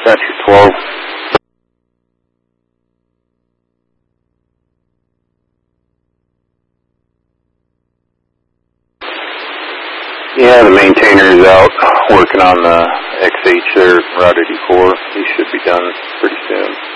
That's your 12. Yeah, the maintainer is out working on the XH there, Router D4. He should be done pretty soon.